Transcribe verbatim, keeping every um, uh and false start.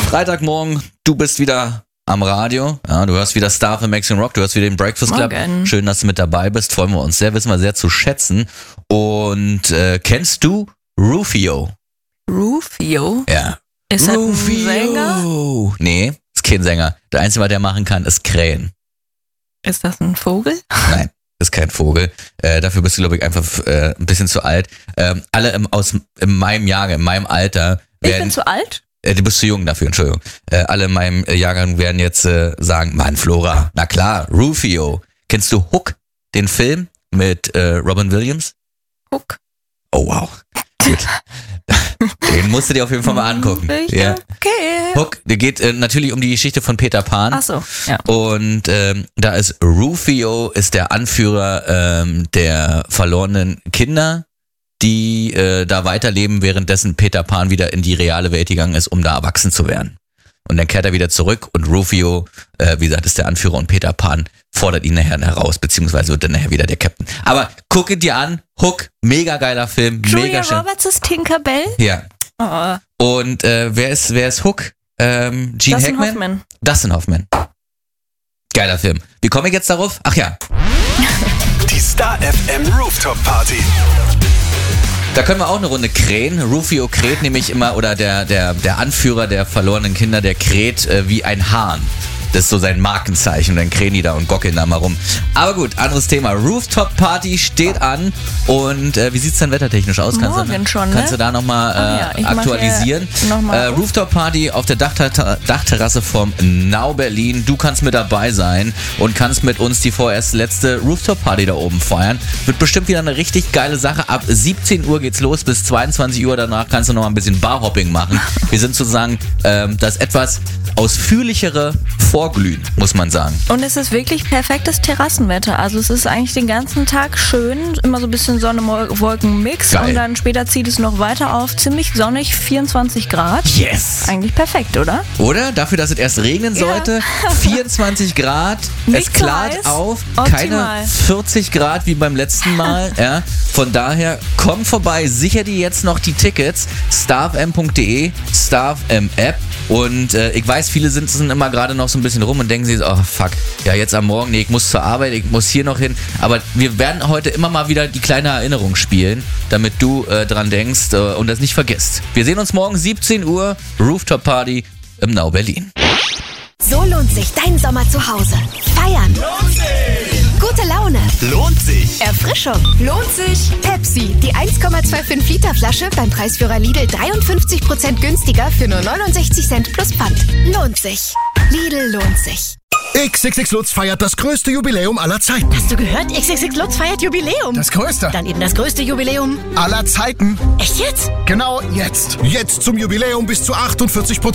Freitagmorgen, du bist wieder am Radio. Ja, du hörst wieder Star F M Max and Rock, du hörst wieder den Breakfast Club. Morgen. Schön, dass du mit dabei bist. Freuen wir uns sehr, wissen wir sehr zu schätzen. Und äh, kennst du Rufio? Rufio? Ja. Ist das Rufio. ein Sänger? Nee, ist kein Sänger. Der Einzige, was der machen kann, ist krähen. Ist das ein Vogel? Nein, ist kein Vogel. Äh, dafür bist du, glaube ich, einfach äh, ein bisschen zu alt. Ähm, alle im, aus, in meinem Jahr, in meinem Alter. Ich werden, bin zu alt? Äh, du bist zu jung dafür, Entschuldigung. Äh, alle in meinem Jahrgang werden jetzt äh, sagen, Mann, Flora, na klar, Rufio. Kennst du Hook, den Film mit äh, Robin Williams? Hook. Oh, wow. Gut. Den musst du dir auf jeden Fall mal angucken. Ja. Okay. Hook, der geht äh, natürlich um die Geschichte von Peter Pan. Ach so, ja. Und ähm, da ist Rufio, ist der Anführer ähm, der verlorenen Kinder, die äh, da weiterleben, währenddessen Peter Pan wieder in die reale Welt gegangen ist, um da erwachsen zu werden. Und dann kehrt er wieder zurück und Rufio, äh, wie gesagt, ist der Anführer und Peter Pan fordert ihn nachher heraus, beziehungsweise wird dann nachher wieder der Captain. Aber guck ihn dir an, Hook, mega geiler Film, Julia mega schön. Roberts ist Tinkerbell? Ja. Oh. Und äh, wer ist wer ist Hook? Ähm, Gene Dustin Hackman? Hoffman. Dustin Hoffman. Geiler Film. Wie komme ich jetzt darauf? Ach ja. Die Star F M Rooftop Party. Da können wir auch eine Runde krähen. Rufio kräht nämlich immer, oder der, der, der Anführer der verlorenen Kinder, der kräht äh, wie ein Hahn. Das ist so sein Markenzeichen. Und dann krähen die da und gockeln da mal rum. Aber gut, anderes Thema. Rooftop Party steht an. Und äh, wie sieht's denn wettertechnisch aus? Kannst Morgen du, schon, ne? Kannst du da nochmal äh, Ah ja, ich mach aktualisieren? hier noch mal Äh, auf. Rooftop Party auf der Dachter- Dachterrasse vom Now Berlin. Du kannst mit dabei sein und kannst mit uns die vorerst letzte Rooftop Party da oben feiern. Wird bestimmt wieder eine richtig geile Sache. Ab siebzehn Uhr geht's los bis zweiundzwanzig Uhr. Danach kannst du noch mal ein bisschen Barhopping machen. Wir sind sozusagen ähm, das etwas ausführlichere Vorglühen, muss man sagen. Und es ist wirklich perfektes Terrassenwetter. Also es ist eigentlich den ganzen Tag schön, immer so ein bisschen Sonne-Wolken-Mix Geil. und dann später zieht es noch weiter auf. Ziemlich sonnig, vierundzwanzig Grad. Yes! Eigentlich perfekt, oder? Oder? Dafür, dass es erst regnen Ja. sollte. vierundzwanzig Grad. Es Nicht klart zu heiß. auf. Optimal. Keine vierzig Grad wie beim letzten Mal. Ja. Von daher, komm vorbei. Sicher dir jetzt noch die Tickets. starfm punkt de, starfm App. Und äh, ich weiß, viele sind, sind immer gerade noch so ein bisschen rum und denken sich, oh fuck, ja jetzt am Morgen, nee, ich muss zur Arbeit, ich muss hier noch hin. Aber wir werden heute immer mal wieder die kleine Erinnerung spielen, damit du äh, dran denkst äh, und das nicht vergisst. Wir sehen uns morgen siebzehn Uhr, Rooftop Party im Now Berlin. So lohnt sich dein Sommer zu Hause. Feiern. Lohnt sich! Gute Laune. Lohnt sich! Erfrischung. Lohnt sich. Pepsi, die eins Komma fünfundzwanzig Liter Flasche beim Preisführer Lidl dreiundfünfzig Prozent günstiger für nur neunundsechzig Cent plus Pfand. Lohnt sich. Lidl lohnt sich. X X X Lutz feiert das größte Jubiläum aller Zeiten. Hast du gehört? X X X Lutz feiert Jubiläum. Das größte Dann eben das größte Jubiläum. aller Zeiten. Echt jetzt? Genau jetzt. Jetzt zum Jubiläum bis zu achtundvierzig Prozent